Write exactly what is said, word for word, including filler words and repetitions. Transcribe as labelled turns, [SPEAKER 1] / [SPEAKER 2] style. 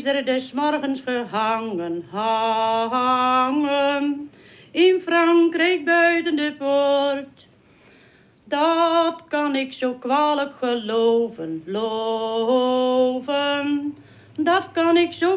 [SPEAKER 1] er des morgens gehangen, hangen, in Frankrijk buiten de poort. Dat kan ik zo kwalijk geloven, loven, dat kan ik zo